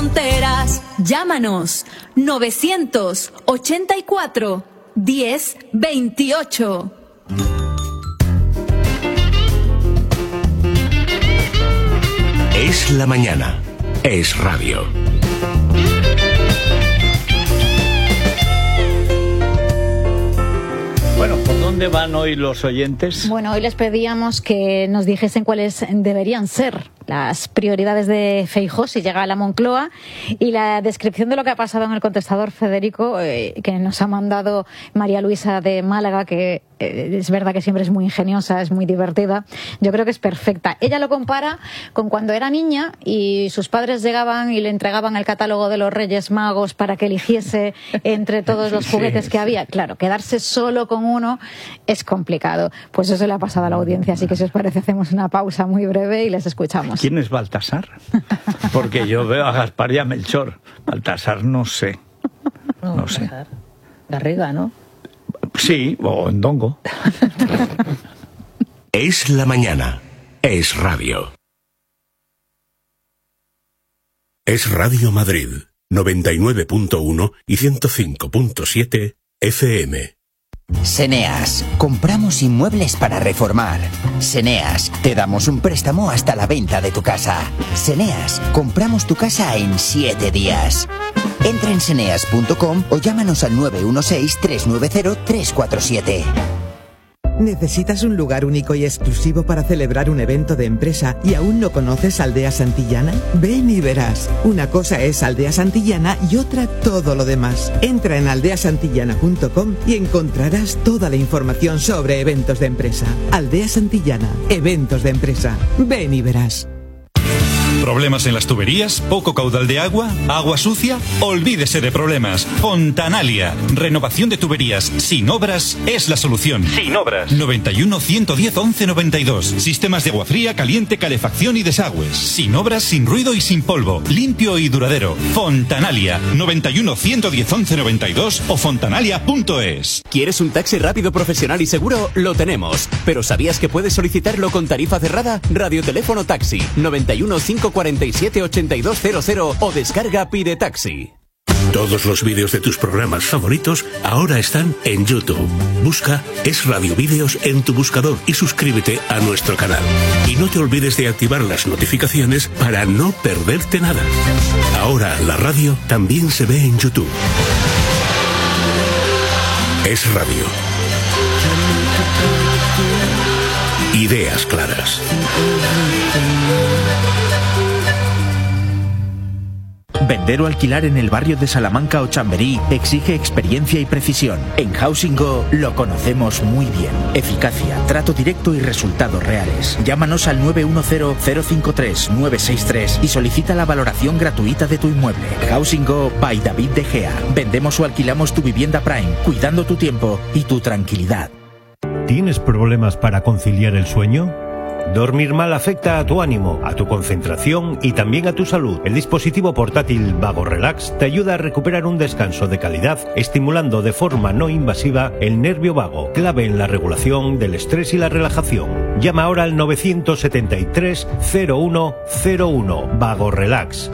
fronteras. Llámanos 984 1028. Es la mañana. Es radio. Bueno, ¿por dónde van hoy los oyentes? Bueno, hoy les pedíamos que nos dijesen cuáles deberían ser las prioridades de Feijóo si llega a la Moncloa, y la descripción de lo que ha pasado en el contestador, Federico, que nos ha mandado María Luisa de Málaga, que es verdad que siempre es muy ingeniosa, es muy divertida, yo creo que es perfecta. Ella lo compara con cuando era niña y sus padres llegaban y le entregaban el catálogo de los Reyes Magos para que eligiese entre todos los juguetes que había. Claro, quedarse solo con uno es complicado. Pues eso le ha pasado a la audiencia, así que si os parece hacemos una pausa muy breve y les escuchamos. ¿Quién es Baltasar? Porque yo veo a Gaspar y a Melchor. Baltasar no sé. No sé. Garriga, ¿no? Sí, o Ndongo. Es la mañana. Es radio. Es Radio Madrid, 99.1 y 105.7 FM. Seneas, compramos inmuebles para reformar. Seneas, te damos un préstamo hasta la venta de tu casa. Seneas, compramos tu casa en 7 días. Entra en seneas.com o llámanos al 916-390-347. ¿Necesitas un lugar único y exclusivo para celebrar un evento de empresa y aún no conoces Aldea Santillana? Ven y verás. Una cosa es Aldea Santillana y otra todo lo demás. Entra en aldeasantillana.com y encontrarás toda la información sobre eventos de empresa. Aldea Santillana, eventos de empresa. Ven y verás. ¿Problemas en las tuberías? ¿Poco caudal de agua? ¿Agua sucia? Olvídese de problemas. Fontanalia. Renovación de tuberías sin obras es la solución. Sin obras. 91 110 11 92. Sistemas de agua fría, caliente, calefacción y desagües. Sin obras, sin ruido y sin polvo. Limpio y duradero. Fontanalia. 91 110 11 92 o fontanalia.es. ¿Quieres un taxi rápido, profesional y seguro? Lo tenemos. ¿Pero sabías que puedes solicitarlo con tarifa cerrada? Radioteléfono Taxi. 91 547 8200 o descarga Pide Taxi. Todos los vídeos de tus programas favoritos ahora están en YouTube. Busca Es Radio Vídeos en tu buscador y suscríbete a nuestro canal. Y no te olvides de activar las notificaciones para no perderte nada. Ahora la radio también se ve en YouTube. Es Radio. Ideas claras. Vender o alquilar en el barrio de Salamanca o Chamberí exige experiencia y precisión. En Housing Go lo conocemos muy bien. Eficacia, trato directo y resultados reales. Llámanos al 910-053-963 y solicita la valoración gratuita de tu inmueble. Housing Go by David De Gea. Vendemos o alquilamos tu vivienda Prime, cuidando tu tiempo y tu tranquilidad. ¿Tienes problemas para conciliar el sueño? Dormir mal afecta a tu ánimo, a tu concentración y también a tu salud. El dispositivo portátil Vago Relax te ayuda a recuperar un descanso de calidad, estimulando de forma no invasiva el nervio vago, clave en la regulación del estrés y la relajación. Llama ahora al 973 0101. Vago Relax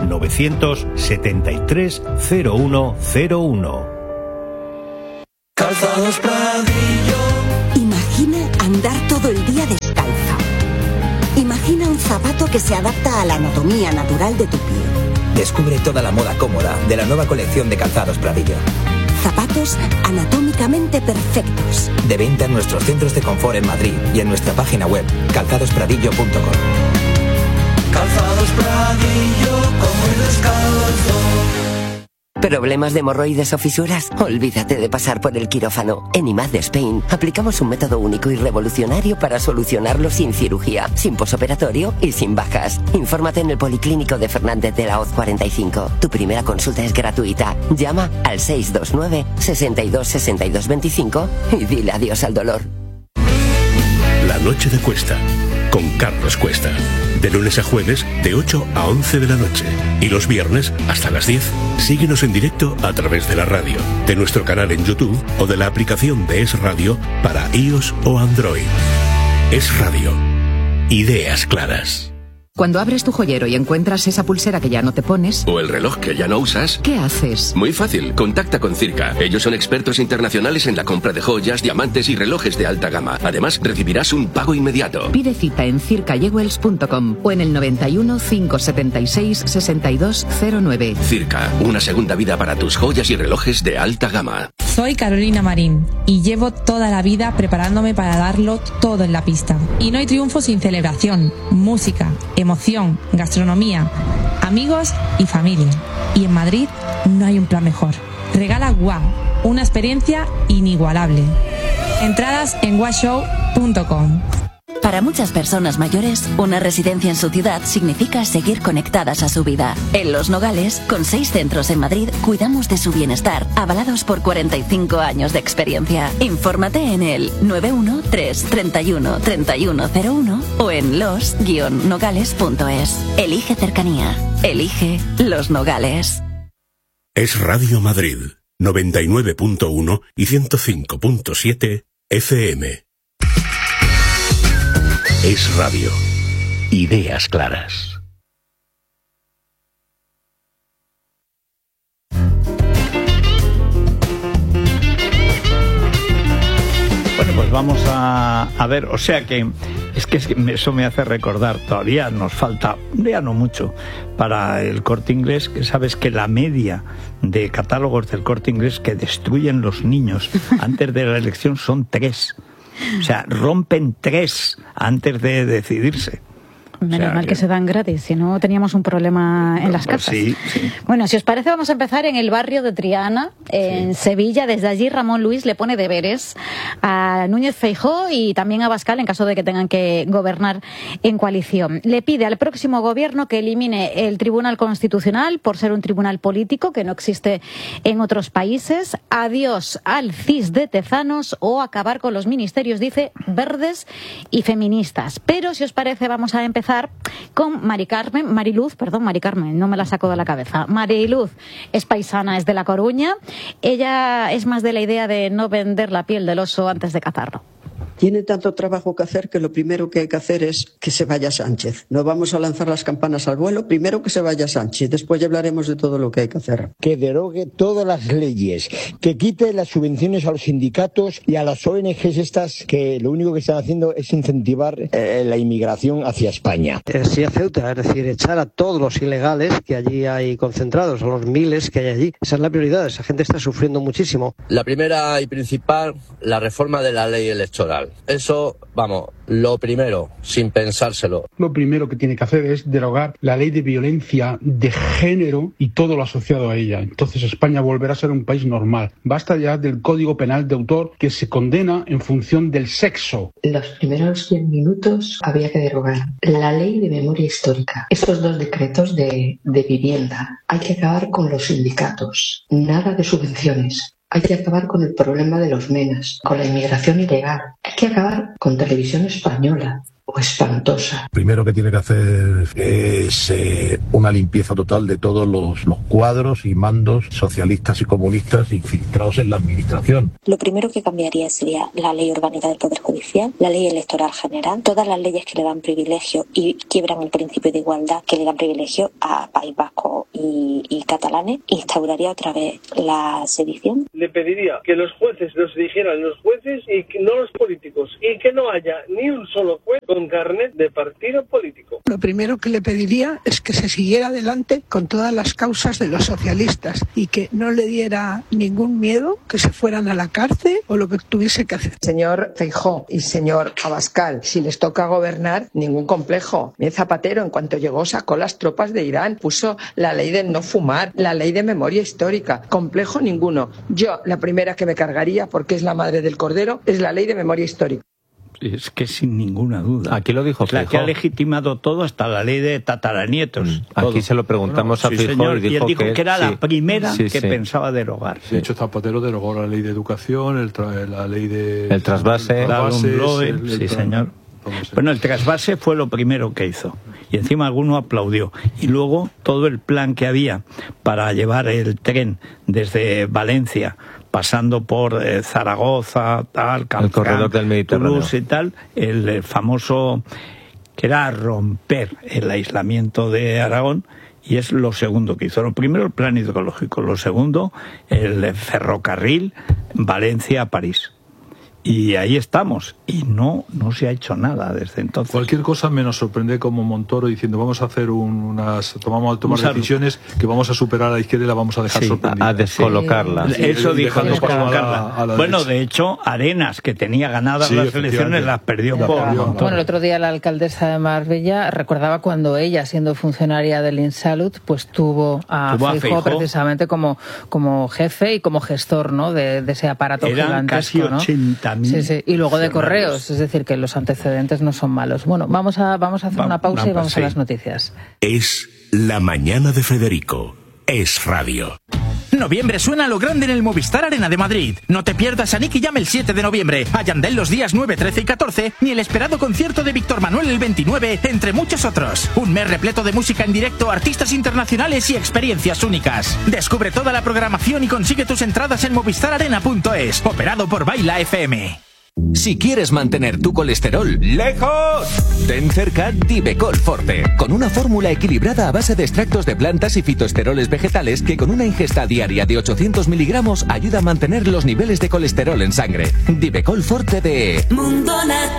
973 0101. Calzados Pradillo. Imagina andar todo el día descalza. Imagina un zapato que se adapta a la anatomía natural de tu pie. Descubre toda la moda cómoda de la nueva colección de Calzados Pradillo. Zapatos anatómicamente perfectos. De venta en nuestros centros de confort en Madrid y en nuestra página web calzadospradillo.com. Calzados Pradillo, como el descalzo. ¿Problemas de hemorroides o fisuras? Olvídate de pasar por el quirófano. En IMAD de Spain aplicamos un método único y revolucionario para solucionarlo sin cirugía, sin posoperatorio y sin bajas. Infórmate en el Policlínico de Fernández de la Hoz 45. Tu primera consulta es gratuita. Llama al 629 62 62 25 y dile adiós al dolor. La noche de Cuesta, con Carlos Cuesta. De lunes a jueves, de 8 a 11 de la noche. Y los viernes, hasta las 10. Síguenos en directo a través de la radio, de nuestro canal en YouTube o de la aplicación de Es Radio para iOS o Android. Es Radio. Ideas claras. Cuando abres tu joyero y encuentras esa pulsera que ya no te pones... O el reloj que ya no usas... ¿Qué haces? Muy fácil, contacta con Circa. Ellos son expertos internacionales en la compra de joyas, diamantes y relojes de alta gama. Además, recibirás un pago inmediato. Pide cita en circajewells.com o en el 91 576 6209. Circa, una segunda vida para tus joyas y relojes de alta gama. Soy Carolina Marín y llevo toda la vida preparándome para darlo todo en la pista. Y no hay triunfo sin celebración, música, emoción, gastronomía, amigos y familia. Y en Madrid no hay un plan mejor. Regala Wow, una experiencia inigualable. Entradas en washow.com. Para muchas personas mayores, una residencia en su ciudad significa seguir conectadas a su vida. En Los Nogales, con 6 centros en Madrid, cuidamos de su bienestar, avalados por 45 años de experiencia. Infórmate en el 913-31-3101 o en los-nogales.es. Elige cercanía. Elige Los Nogales. Es Radio Madrid, 99.1 y 105.7 FM. Es radio. Ideas claras. Bueno, pues vamos a ver, o sea que eso me hace recordar, todavía nos falta, ya no mucho, para el Corte Inglés, que sabes que la media de catálogos del Corte Inglés que destruyen los niños antes de la elección son 3. O sea, rompen 3 antes de decidirse. Menos mal que se dan gratis, si no teníamos un problema en las casas. Sí. Bueno, si os parece, vamos a empezar en el barrio de Triana, en Sevilla. Desde allí Ramón Luis le pone deberes a Núñez Feijóo y también a Abascal en caso de que tengan que gobernar en coalición. Le pide al próximo gobierno que elimine el Tribunal Constitucional por ser un tribunal político que no existe en otros países. Adiós al CIS de Tezanos o acabar con los ministerios, dice, verdes y feministas. Pero si os parece, vamos a empezar con Mari Carmen, no me la saco de la cabeza. Mariluz es paisana, es de La Coruña. Ella es más de la idea de no vender la piel del oso antes de cazarlo. Tiene tanto trabajo que hacer que lo primero que hay que hacer es que se vaya Sánchez. No vamos a lanzar las campanas al vuelo, primero que se vaya Sánchez, después ya hablaremos de todo lo que hay que hacer. Que derogue todas las leyes, que quite las subvenciones a los sindicatos y a las ONGs estas que lo único que están haciendo es incentivar la inmigración hacia España. Sí a Ceuta, es decir, echar a todos los ilegales que allí hay concentrados, a los miles que hay allí. Esa es la prioridad, esa gente está sufriendo muchísimo. La primera y principal, la reforma de la ley electoral. Eso, vamos, lo primero, sin pensárselo. Lo primero que tiene que hacer es derogar la ley de violencia de género y todo lo asociado a ella. Entonces España volverá a ser un país normal. Basta ya del Código Penal de autor que se condena en función del sexo. Los primeros 10 minutos había que derogar la ley de memoria histórica. Estos 2 decretos de vivienda. Hay que acabar con los sindicatos. Nada de subvenciones. Hay que acabar con el problema de los menas, con la inmigración ilegal. Hay que acabar con Televisión Española, o espantosa. Primero que tiene que hacer es una limpieza total de todos los cuadros y mandos socialistas y comunistas infiltrados en la administración. Lo primero que cambiaría sería la ley orgánica del Poder Judicial, la ley electoral general, todas las leyes que le dan privilegio y quiebran el principio de igualdad que le dan privilegio a País Vasco y catalanes. Instauraría otra vez la sedición. Le pediría que los jueces los eligieran los jueces y que no los políticos, y que no haya ni un solo juez con carnet de partido político. Lo primero que le pediría es que se siguiera adelante con todas las causas de los socialistas y que no le diera ningún miedo que se fueran a la cárcel o lo que tuviese que hacer. Señor Feijóo y señor Abascal, si les toca gobernar, ningún complejo. Zapatero, en cuanto llegó, sacó las tropas de Irán, puso la ley del no fumar, la ley de memoria histórica. Complejo ninguno. Yo, la primera que me cargaría, porque es la madre del cordero, es la ley de memoria histórica. Es que sin ninguna duda. Aquí lo dijo Feijóo. La que ha legitimado todo, hasta la ley de tataranietos. Aquí se lo preguntamos a Feijóo y él dijo que era la primera que pensaba derogar. De hecho, Zapatero derogó la ley de educación, la ley de... El trasvase. Sí, señor. Bueno, el trasvase fue lo primero que hizo. Y encima alguno aplaudió. Y luego todo el plan que había para llevar el tren desde Valencia, pasando por Zaragoza, tal, el corredor del Mediterráneo, Toulouse y tal, el famoso que era romper el aislamiento de Aragón, y es lo segundo que hizo. Lo primero, el plan hidrológico. Lo segundo, el ferrocarril Valencia-París. Y ahí estamos, y no se ha hecho nada desde entonces. Cualquier cosa menos sorprende como Montoro diciendo vamos a hacer tomar decisiones que vamos a superar a la izquierda y la vamos a dejar sorprendida. A descolocarla. Sí. Eso dijo, descolocarla. A la bueno, de hecho, Arenas, que tenía ganadas las elecciones, las perdió por Montoro. Bueno, el otro día la alcaldesa de Marbella recordaba cuando ella, siendo funcionaria del Insalud, pues tuvo a Feijóo precisamente como jefe y como gestor, ¿no, de ese aparato Eran gigantesco, casi 80.000. Sí. Y luego de correos, es decir, que los antecedentes no son malos. Bueno, vamos a hacer una pausa y vamos a las noticias. Es La Mañana de Federico. Es radio. Noviembre suena a lo grande en el Movistar Arena de Madrid. No te pierdas a Nicky Jam el 7 de noviembre, a Yandel los días 9, 13 y 14, ni el esperado concierto de Víctor Manuel el 29, entre muchos otros. Un mes repleto de música en directo, artistas internacionales y experiencias únicas. Descubre toda la programación y consigue tus entradas en movistararena.es, operado por Baila FM. Si quieres mantener tu colesterol lejos, ten cerca Divecol Forte, con una fórmula equilibrada a base de extractos de plantas y fitoesteroles vegetales que con una ingesta diaria de 800 miligramos ayuda a mantener los niveles de colesterol en sangre. Divecol Forte de Mundo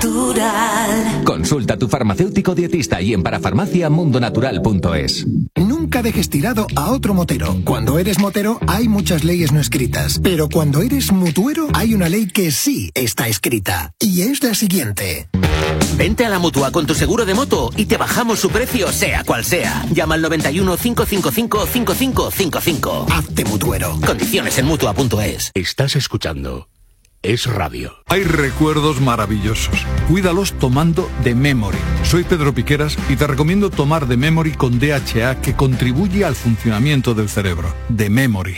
Natural. Consulta a tu farmacéutico dietista y en parafarmaciamundonatural.es. Nunca dejes tirado a otro motero. Cuando eres motero hay muchas leyes no escritas, pero cuando eres mutuero hay una ley que sí está escrita. Y es la siguiente. Vente a la Mutua con tu seguro de moto y te bajamos su precio sea cual sea. Llama al 91 555 5555. Hazte mutuero. Condiciones en Mutua.es. Estás escuchando Es Radio. Hay recuerdos maravillosos. Cuídalos tomando The Memory. Soy Pedro Piqueras y te recomiendo tomar The Memory con DHA, que contribuye al funcionamiento del cerebro. The Memory.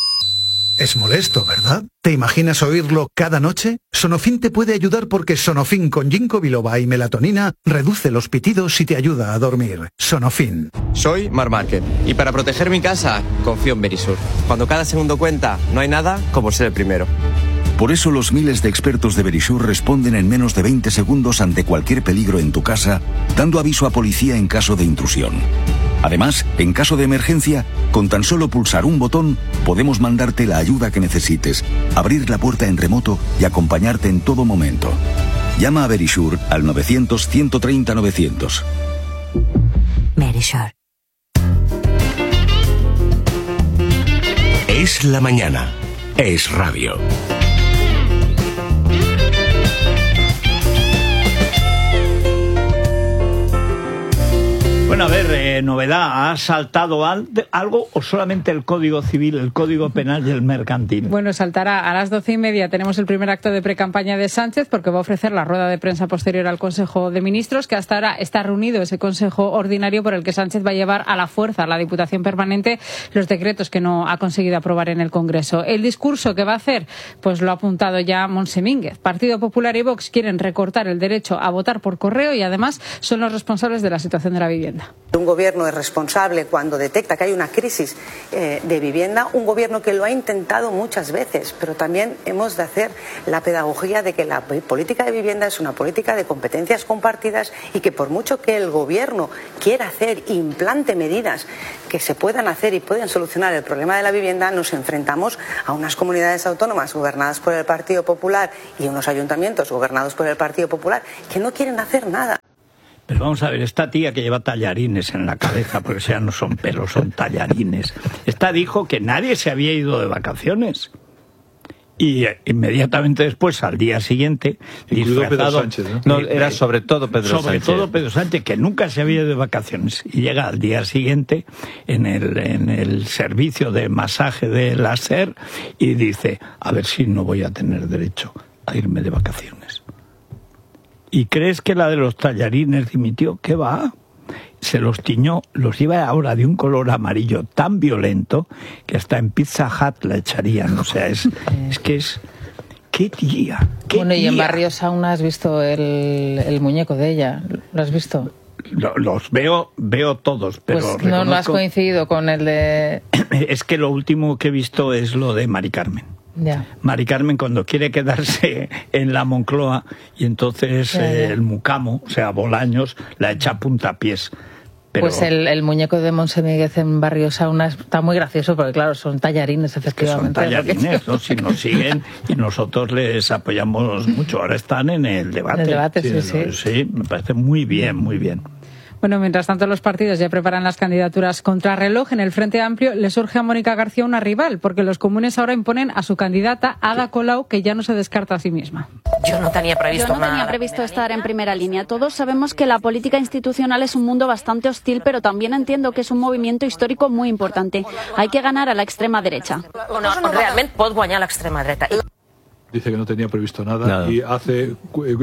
Es molesto, ¿verdad? ¿Te imaginas oírlo cada noche? Sonofin te puede ayudar porque Sonofin con ginkgo biloba y melatonina reduce los pitidos y te ayuda a dormir. Sonofin. Soy Mar Márquez y para proteger mi casa confío en Verisur. Cuando cada segundo cuenta, no hay nada como ser el primero. Por eso los miles de expertos de Verisur responden en menos de 20 segundos ante cualquier peligro en tu casa, dando aviso a policía en caso de intrusión. Además, en caso de emergencia, con tan solo pulsar un botón, podemos mandarte la ayuda que necesites, abrir la puerta en remoto y acompañarte en todo momento. Llama a Verisur al 900-130-900. Verisur. Es la mañana. Es radio. Bueno, a ver, novedad, ¿ha saltado algo o solamente el Código Civil, el Código Penal y el Mercantil? Bueno, saltará a las 12:30. Tenemos el primer acto de precampaña de Sánchez, porque va a ofrecer la rueda de prensa posterior al Consejo de Ministros, que hasta ahora está reunido ese Consejo Ordinario por el que Sánchez va a llevar a la fuerza a la Diputación Permanente los decretos que no ha conseguido aprobar en el Congreso. El discurso que va a hacer, pues lo ha apuntado ya Montse Mínguez. Partido Popular y Vox quieren recortar el derecho a votar por correo y además son los responsables de la situación de la vivienda. Un gobierno es responsable cuando detecta que hay una crisis de vivienda, un gobierno que lo ha intentado muchas veces, pero también hemos de hacer la pedagogía de que la política de vivienda es una política de competencias compartidas y que por mucho que el gobierno quiera hacer, implante medidas que se puedan hacer y puedan solucionar el problema de la vivienda, nos enfrentamos a unas comunidades autónomas gobernadas por el Partido Popular y unos ayuntamientos gobernados por el Partido Popular que no quieren hacer nada. Pero vamos a ver, esta tía que lleva tallarines en la cabeza, porque ya no son pelos, son tallarines. Esta dijo que nadie se había ido de vacaciones. Y inmediatamente después, al día siguiente, incluido Pedro Sánchez, ¿no? era sobre todo Pedro Sánchez. Sobre todo Pedro Sánchez, que nunca se había ido de vacaciones. Y llega al día siguiente en el servicio de masaje de láser y dice, a ver si no voy a tener derecho a irme de vacaciones. ¿Y crees que la de los tallarines dimitió? ¿Qué va? Se los tiñó, los lleva ahora de un color amarillo tan violento que hasta en Pizza Hut la echarían. O sea, es que es... ¡Qué tía! ¡Qué bueno, y tía! en Barrio Sauna has visto el muñeco de ella. ¿Lo has visto? Los veo todos, pero pues no has coincidido con el de... Es que lo último que he visto es lo de Mari Carmen. Mari Carmen cuando quiere quedarse en la Moncloa y entonces el mucamo, o sea, Bolaños, la echa a puntapiés. Pero... Pues el muñeco de Monse Míguez en Barrio Sauna está muy gracioso porque, claro, son tallarines, efectivamente. Son tallarines, ¿no? Si nos siguen y nosotros les apoyamos mucho. Ahora están en el debate. En el debate, sí. Sí, me parece muy bien, muy bien. Bueno, mientras tanto los partidos ya preparan las candidaturas contra reloj. En el Frente Amplio le surge a Mónica García una rival, porque los comunes ahora imponen a su candidata, Ada Colau, que ya no se descarta a sí misma. Yo no tenía previsto estar en primera línea. Todos sabemos que la política institucional es un mundo bastante hostil, pero también entiendo que es un movimiento histórico muy importante. Hay que ganar a la extrema derecha. No, realmente pot guanyar l'extrema dreta. Dice que no tenía previsto nada. Y hace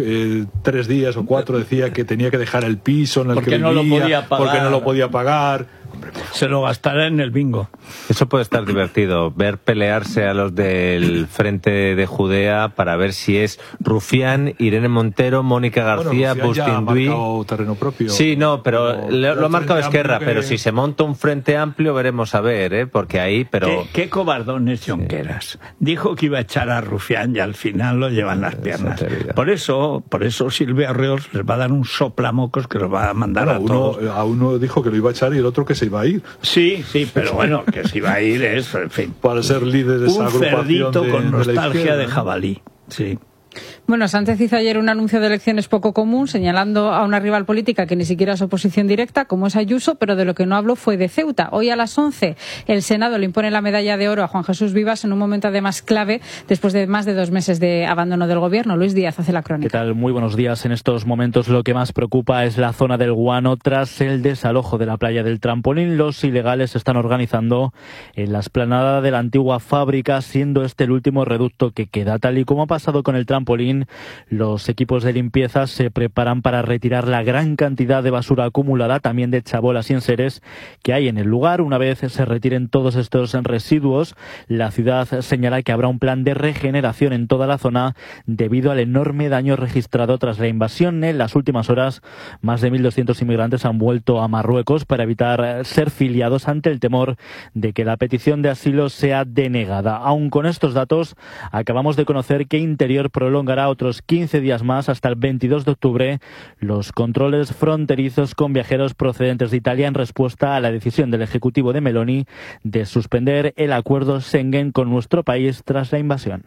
3 días o 4 decía que tenía que dejar el piso en el que vivía porque no lo podía pagar. Se lo gastará en el bingo. Eso puede estar divertido, ver pelearse a los del Frente de Judea para ver si es Rufián, Irene Montero, Mónica García, Bustinduy. Terreno propio. Sí, no, pero lo ha marcado Esquerra, pero si se monta un Frente Amplio veremos a ver, porque ahí, pero... ¿Qué cobardón es Junqueras? Dijo que iba a echar a Rufián y al final lo llevan las piernas. Por eso Silvia Reos les va a dar un soplamocos que los va a mandar a todos. A uno dijo que lo iba a echar y el otro que se iba a ir. Sí, pero bueno, que se iba a ir es, en fin, para ser líder de esa agrupación. Un cerdito con nostalgia de jabalí, sí. Bueno, Sánchez hizo ayer un anuncio de elecciones poco común, señalando a una rival política que ni siquiera es oposición directa, como es Ayuso, pero de lo que no habló fue de Ceuta. Hoy a las 11 el Senado le impone la medalla de oro a Juan Jesús Vivas en un momento además clave después de más de 2 meses de abandono del gobierno. Luis Díaz hace la crónica. ¿Qué tal? Muy buenos días. En estos momentos lo que más preocupa es la zona del Guano tras el desalojo de la playa del Trampolín. Los ilegales se están organizando en la explanada de la antigua fábrica, siendo este el último reducto que queda. Tal y como ha pasado con el Trampolín, los equipos de limpieza se preparan para retirar la gran cantidad de basura acumulada, también de chabolas y enseres que hay en el lugar. Una vez se retiren todos estos residuos, la ciudad señala que habrá un plan de regeneración en toda la zona debido al enorme daño registrado tras la invasión. En las últimas horas, más de 1.200 inmigrantes han vuelto a Marruecos para evitar ser filiados ante el temor de que la petición de asilo sea denegada. Aún con estos datos, acabamos de conocer que Interior prolongará otros 15 días más, hasta el 22 de octubre, los controles fronterizos con viajeros procedentes de Italia en respuesta a la decisión del Ejecutivo de Meloni de suspender el acuerdo Schengen con nuestro país tras la invasión.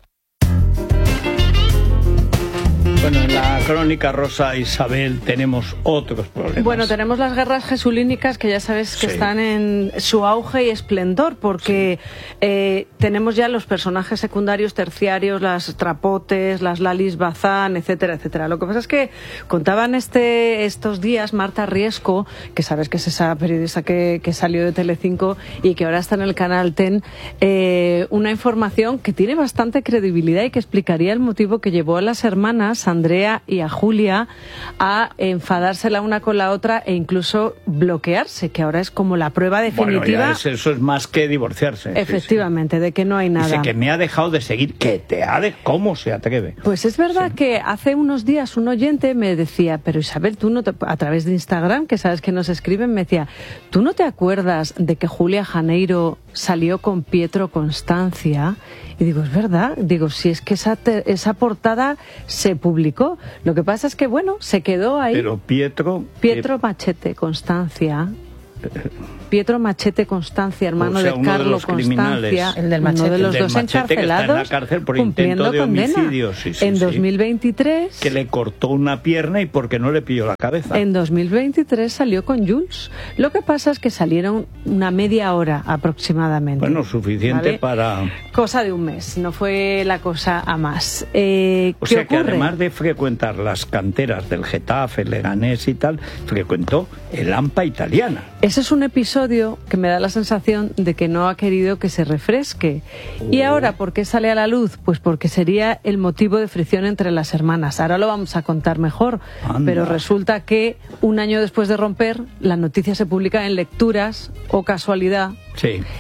Bueno, en la crónica Rosa Isabel tenemos otros problemas. Bueno, tenemos las guerras jesulínicas que ya sabes que están en su auge y esplendor, porque tenemos ya los personajes secundarios, terciarios, las trapotes, las Lalis Bazán, etcétera, etcétera. Lo que pasa es que contaban estos días Marta Riesco, que sabes que es esa periodista que salió de Telecinco y que ahora está en el canal TEN, una información que tiene bastante credibilidad y que explicaría el motivo que llevó a las hermanas Andrea y a Julia a enfadarse la una con la otra e incluso bloquearse, que ahora es como la prueba definitiva. Bueno, eso es más que divorciarse. Efectivamente, de que no hay nada. Dice que me ha dejado de seguir, ¿cómo se atreve? Pues es verdad que hace unos días un oyente me decía, pero Isabel, tú no a través de Instagram, que sabes que nos escriben, me decía, ¿tú no te acuerdas de que Julia Janeiro salió con Pietro Constancia? Y digo, es verdad, digo, si es que esa portada se publicó. Lo que pasa es que, bueno, se quedó ahí. Pero Pietro Machete Constancia. Pietro Machete Constancia, hermano de Carlos Constancia, el del Machete, uno de los dos encarcelados, en la cárcel por intento de homicidio, en 2023, que le cortó una pierna y porque no le pilló la cabeza. En 2023 salió con Jules. Lo que pasa es que salieron una media hora aproximadamente. Bueno, suficiente, ¿vale? Para cosa de un mes, no fue la cosa a más. O sea que además de frecuentar las canteras del Getafe, el Leganés y tal, frecuentó el AMPA italiana. Ese es un episodio que me da la sensación de que no ha querido que se refresque. ¿Y ahora por qué sale a la luz? Pues porque sería el motivo de fricción entre las hermanas. Ahora lo vamos a contar mejor. Anda. Pero resulta que un año después de romper, la noticia se publica en Lecturas, o casualidad. Sí.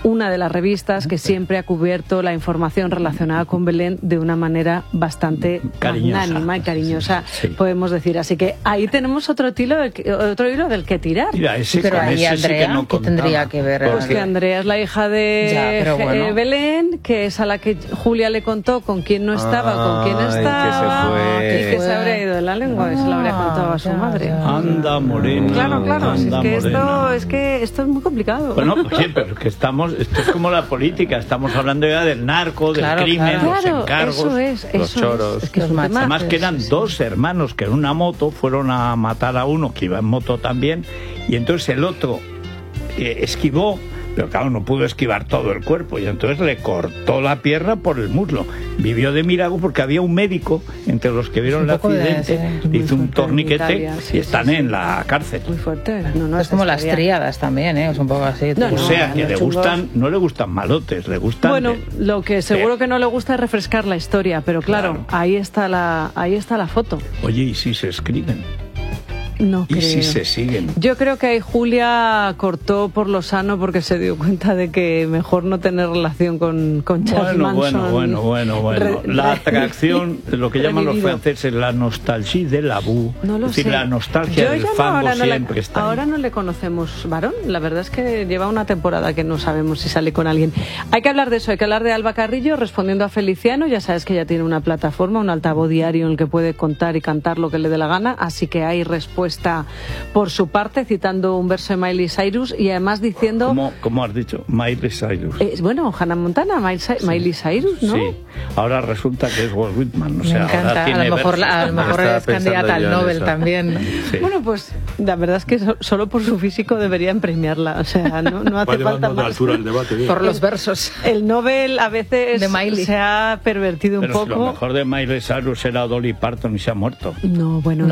una de las revistas que siempre ha cubierto la información relacionada con Belén de una manera bastante magnánima y cariñosa, podemos decir. Así que ahí tenemos otro hilo del que tirar. Mira, pero ahí Andrea, sí ¿qué tendría que ver? Pues que Andrea es la hija de Belén, que es a la que Julia le contó con quién no estaba, con quién estaba, y que se habría ido de la lengua y se lo habría contado a su madre. Anda, morena. Claro, es que esto es muy complicado. Bueno, oye, pero que esto es como la política, estamos hablando ya del narco, del crimen, los encargos, los choros. Además que eran dos hermanos que en una moto fueron a matar a uno que iba en moto también, y entonces el otro esquivó, pero claro, no pudo esquivar todo el cuerpo y entonces le cortó la pierna por el muslo. Vivió de milagro porque había un médico entre los que vieron el accidente, hizo un torniquete y están en la cárcel. Muy fuerte. Es como las tríadas también, es un poco así. O sea, que no le gustan malotes, le gustan... Bueno, lo que seguro que no le gusta es refrescar la historia, pero claro. ahí está la foto. Oye, ¿y si se escriben? No creo. ¿Y si se siguen? Yo creo que ahí Julia cortó por lo sano porque se dio cuenta de que mejor no tener relación con Charles Manson. Bueno. La atracción, lo que llaman los franceses, la nostalgia de la boue. La nostalgia del fango siempre está. Ahora no le conocemos varón. La verdad es que lleva una temporada que no sabemos si sale con alguien. Hay que hablar de eso, hay que hablar de Alba Carrillo respondiendo a Feliciano. Ya sabes que ella tiene una plataforma, un altavoz diario en el que puede contar y cantar lo que le dé la gana, así que hay respuesta por su parte, citando un verso de Miley Cyrus y además diciendo... ¿Cómo has dicho? Miley Cyrus. Bueno, Hannah Montana, Miley Cyrus, ¿no? Sí, ahora resulta que es Walt Whitman. Me encanta, a lo mejor es candidata al Nobel también. Sí. Bueno, pues la verdad es que solo por su físico deberían premiarla, o sea, no hace falta más. Altura el debate, por los versos. El Nobel a veces se ha pervertido un poco. Lo mejor de Miley Cyrus era Dolly Parton y se ha muerto. No, bueno,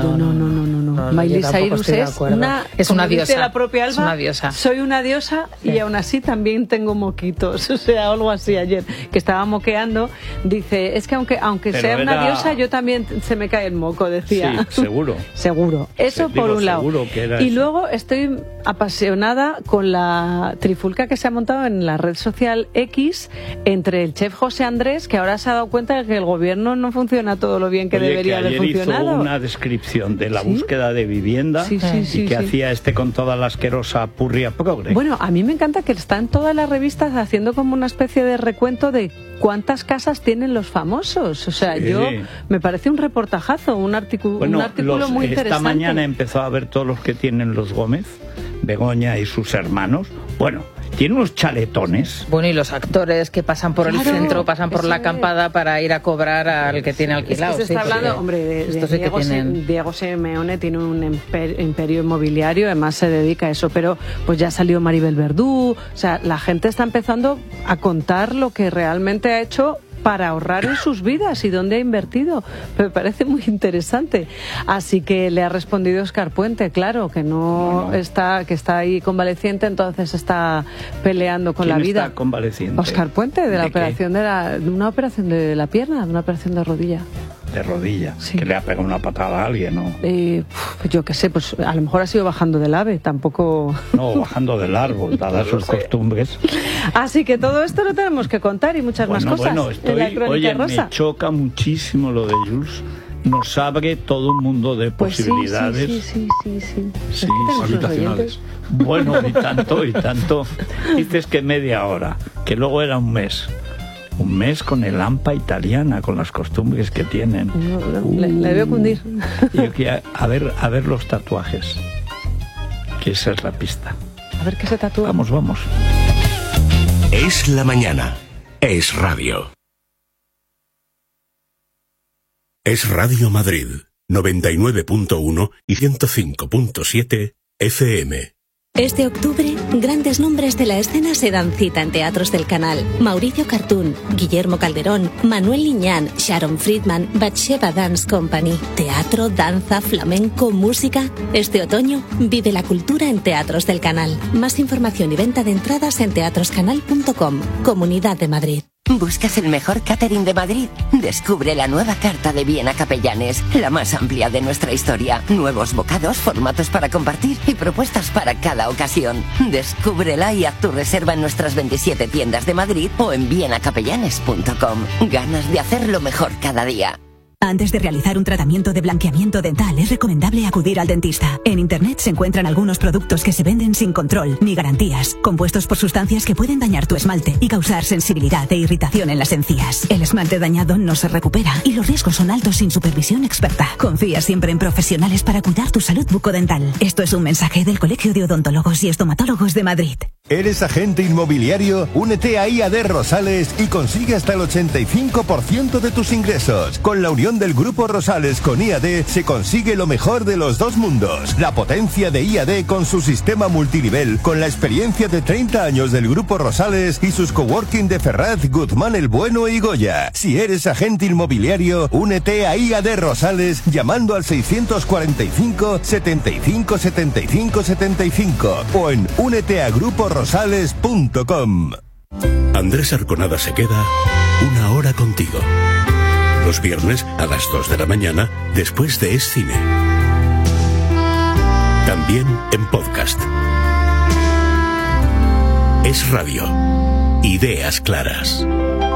no. Miley Cyrus es una diosa. Dice la propia Alba, es una diosa. Soy una diosa y aún así también tengo moquitos. O sea, algo así ayer, que estaba moqueando. Dice, es que aunque sea una diosa, yo también se me cae el moco, decía. Sí, seguro. Seguro. Eso por un lado. Y luego estoy apasionada con la trifulca que se ha montado en la red social X entre el chef José Andrés, que ahora se ha dado cuenta de que el gobierno no funciona todo lo bien que debería haber funcionado. Hizo una descripción de la búsqueda de vivienda y que hacía con toda la asquerosa purria progre. Bueno, a mí me encanta que están todas las revistas haciendo como una especie de recuento de cuántas casas tienen los famosos. O sea, me parece un reportajazo, un artículo muy interesante. Esta mañana empezó a ver todos los que tienen los Gómez, Begoña y sus hermanos. Bueno, tiene unos chaletones. Bueno, y los actores que pasan por el centro, pasan por la acampada para ir a cobrar al que tiene alquilado. Se está hablando, hombre, de Diego Simeone tiene un imperio inmobiliario, además se dedica a eso, pero pues ya salió Maribel Verdú, o sea, la gente está empezando a contar lo que realmente ha hecho para ahorrar en sus vidas y dónde ha invertido. Me parece muy interesante. Así que le ha respondido Óscar Puente, claro, que que está ahí convaleciente, entonces está peleando con la vida. ¿Quién está convaleciente? Óscar Puente, de la operación de una operación de la pierna, de una operación de rodilla. De rodilla, que le ha pegado una patada a alguien, ¿no? Yo qué sé, pues a lo mejor ha sido bajando del ave, tampoco... No, bajando del árbol, dadas sus costumbres. Así que todo esto lo tenemos que contar y muchas más cosas. Me choca muchísimo lo de Jules. Nos abre todo un mundo de posibilidades. Sí. Habitacionales. Bueno, y tanto. Dices que media hora, que luego era un mes. Un mes con el AMPA italiana, con las costumbres que tienen. Le veo cundir. Y a ver los tatuajes. Que esa es la pista. A ver qué se tatúa. Vamos. Es la mañana. Es radio. Es Radio Madrid, 99.1 y 105.7 FM. Este octubre, grandes nombres de la escena se dan cita en teatros del canal. Mauricio Cartún, Guillermo Calderón, Manuel Liñán, Sharon Friedman, Batsheva Dance Company. Teatro, danza, flamenco, música. Este otoño, vive la cultura en teatros del canal. Más información y venta de entradas en teatroscanal.com. Comunidad de Madrid. ¿Buscas el mejor catering de Madrid? Descubre la nueva carta de Viena Capellanes, la más amplia de nuestra historia. Nuevos bocados, formatos para compartir y propuestas para cada ocasión. Descúbrela y haz tu reserva en nuestras 27 tiendas de Madrid o en vienacapellanes.com. Ganas de hacerlo mejor cada día. Antes de realizar un tratamiento de blanqueamiento dental es recomendable acudir al dentista. En Internet se encuentran algunos productos que se venden sin control ni garantías, compuestos por sustancias que pueden dañar tu esmalte y causar sensibilidad e irritación en las encías. El esmalte dañado no se recupera y los riesgos son altos sin supervisión experta. Confía siempre en profesionales para cuidar tu salud bucodental. Esto es un mensaje del Colegio de Odontólogos y Estomatólogos de Madrid. ¿Eres agente inmobiliario? Únete a IAD Rosales y consigue hasta el 85% de tus ingresos. Con la unión del Grupo Rosales con IAD se consigue lo mejor de los dos mundos. La potencia de IAD con su sistema multinivel, con la experiencia de 30 años del Grupo Rosales y sus coworking de Ferraz, Guzmán el Bueno y Goya. Si eres agente inmobiliario, únete a IAD Rosales llamando al 645 75 75 75 o en úneteagruporosales.com. Andrés Arconada se queda una hora contigo. Los viernes a las 2 de la mañana, después de Es Cine. También en podcast. Es Radio. Ideas claras.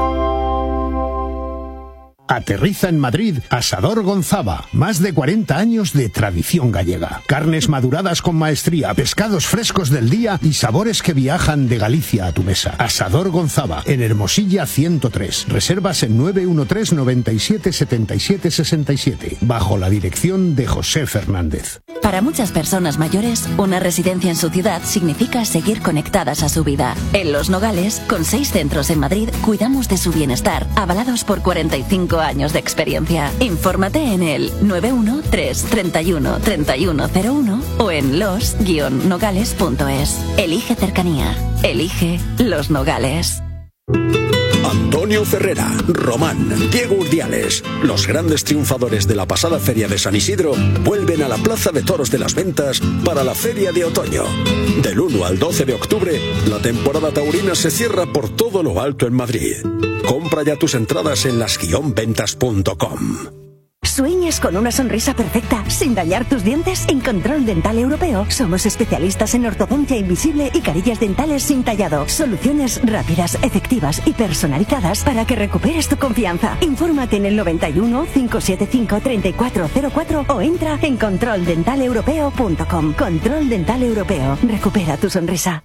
Aterriza en Madrid Asador Gonzaba. Más de 40 años de tradición gallega. Carnes maduradas con maestría, pescados frescos del día y sabores que viajan de Galicia a tu mesa. Asador Gonzaba, en Hermosilla 103. Reservas en 913 97 77 67. Bajo la dirección de José Fernández. Para muchas personas mayores, una residencia en su ciudad significa seguir conectadas a su vida. En Los Nogales, con 6 centros en Madrid, cuidamos de su bienestar, avalados por 45 años de experiencia. Infórmate en el 913 31 3101 o en los-nogales.es. Elige cercanía. Elige Los Nogales. Antonio Ferrera, Román, Diego Urdiales, los grandes triunfadores de la pasada Feria de San Isidro, vuelven a la Plaza de Toros de las Ventas para la Feria de Otoño. Del 1 al 12 de octubre, la temporada taurina se cierra por todo lo alto en Madrid. Compra ya tus entradas en las-ventas.com. ¿Sueñas con una sonrisa perfecta sin dañar tus dientes? En Control Dental Europeo somos especialistas en ortodoncia invisible y carillas dentales sin tallado. Soluciones rápidas, efectivas y personalizadas para que recuperes tu confianza. Infórmate en el 91 575 3404 o entra en controldentaleuropeo.com. Control Dental Europeo. Recupera tu sonrisa.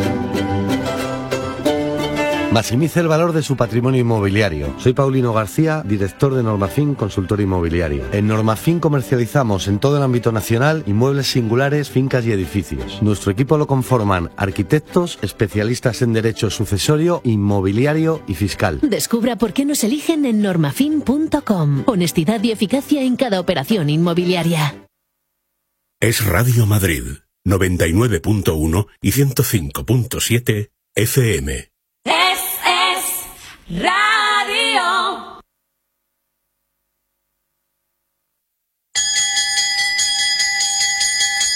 Maximice el valor de su patrimonio inmobiliario. Soy Paulino García, director de Normafin Consultor Inmobiliario. En Normafin comercializamos en todo el ámbito nacional inmuebles singulares, fincas y edificios. Nuestro equipo lo conforman arquitectos, especialistas en derecho sucesorio, inmobiliario y fiscal. Descubra por qué nos eligen en normafin.com. Honestidad y eficacia en cada operación inmobiliaria. Es Radio Madrid, 99.1 y 105.7 FM. Es Radio.